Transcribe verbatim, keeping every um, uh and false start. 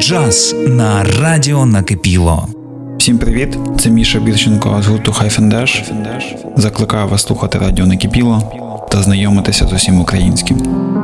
Джаз на радіо Накипіло. Всім привіт, це Міша Бірченко з гурту Хайфендеш. Закликаю вас слухати радіо Накипіло та знайомитися з усім українським.